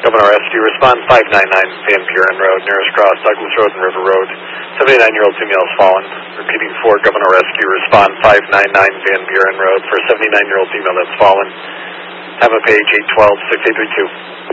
Governor Rescue, respond 599 Van Buren Road, nearest cross, Douglas Road and River Road. 79-year-old female has fallen. Repeating 4 Governor Rescue, respond 599 Van Buren Road for a 79-year-old female that's fallen. Have a page 812-6832.